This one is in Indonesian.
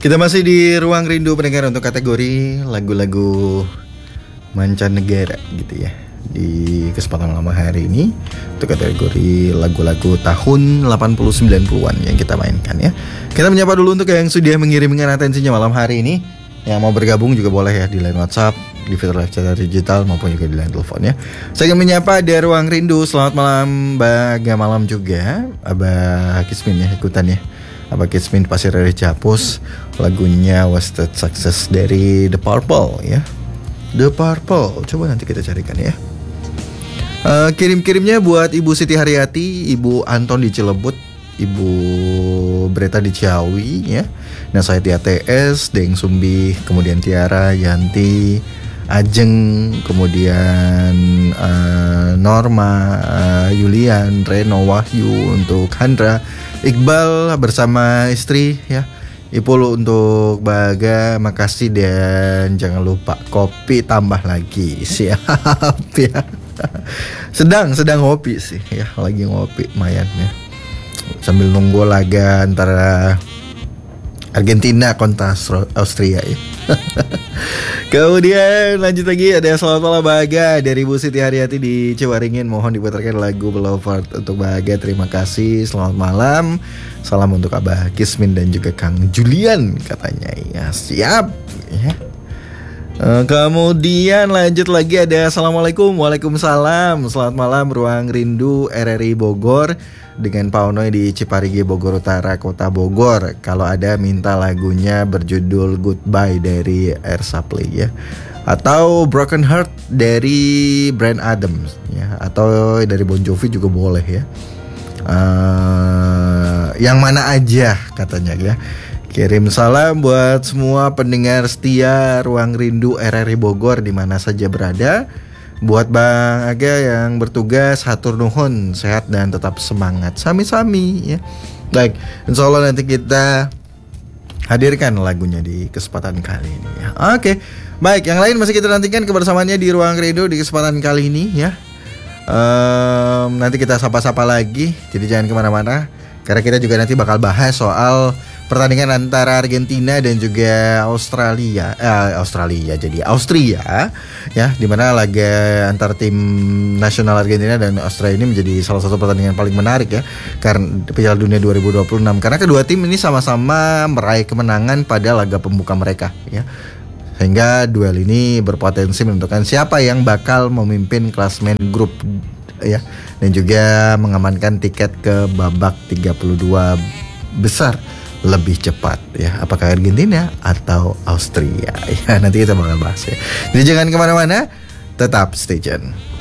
Kita masih di Ruang Rindu pendengar untuk kategori lagu-lagu mancanegara gitu ya. Di kesempatan malam hari ini untuk kategori lagu-lagu tahun 80-90-an yang kita mainkan ya. Kita menyapa dulu untuk yang sudah mengirimkan atensinya malam hari ini. Yang mau bergabung juga boleh ya di line WhatsApp, di fitur live chat digital maupun juga di line telepon ya. Saya akan menyapa di Ruang Rindu. Selamat malam, baga malam juga Abah Kismin ya ikutan ya. Abah Kismin Pasir dari Capus. Lagunya Wasted Success dari The Purple ya. The Purple, coba nanti kita carikan ya. Kirim-kirimnya buat Ibu Siti Haryati, Ibu Anton di Cilebut, Ibu Breta di Ciawi ya. Nah saya TS, Deng Sumbi, kemudian Tiara, Yanti, Ajeng, kemudian Norma, Yulian, Reno, Wahyu, untuk Handra, Iqbal bersama istri ya. Ipul untuk Baga, makasih, dan jangan lupa kopi tambah lagi. Siap ya. Sedang ngopi sih ya, lagi ngopi lumayan ya. Sambil nunggu laga antara Argentina kontra Austria ya. Kemudian lanjut lagi, ada selamat malam Baga dari Bu Siti Haryati di Ciwaringin. Mohon diputarkan lagu Beloved untuk Baga. Terima kasih, selamat malam. Salam untuk Abah Kismin dan juga Kang Julian katanya ya. Siap ya. Kemudian lanjut lagi, ada Assalamualaikum. Waalaikumsalam. Selamat malam Ruang Rindu RRI Bogor dengan Pak Onoy di Ciparigi Bogor Utara Kota Bogor. Kalau ada minta lagunya berjudul Goodbye dari Air Supply ya, atau Broken Heart dari Bryan Adams ya, atau dari Bon Jovi juga boleh ya. Yang mana aja katanya ya. Kirim salam buat semua pendengar setia Ruang Rindu RRI Bogor di mana saja berada. Buat Bang Aga yang bertugas, hatur nuhun, sehat dan tetap semangat. Sami-sami ya. Baik, insya Allah nanti kita hadirkan lagunya di kesempatan kali ini ya. Oke, baik, yang lain masih kita nantikan kebersamaannya di Ruang Rindu di kesempatan kali ini ya. Nanti kita sapa-sapa lagi, jadi jangan kemana-mana, karena kita juga nanti bakal bahas soal pertandingan antara Argentina dan juga Austria ya, dimana laga antar tim nasional Argentina dan Austria ini menjadi salah satu pertandingan paling menarik ya, karena Piala Dunia 2026, karena kedua tim ini sama-sama meraih kemenangan pada laga pembuka mereka ya, sehingga duel ini berpotensi menentukan siapa yang bakal memimpin klasemen grup ya, dan juga mengamankan tiket ke babak 32 besar lebih cepat ya, apakah Argentina atau Austria ya, nanti kita bakal bahas ya. Jadi jangan kemana-mana, tetap stay tune.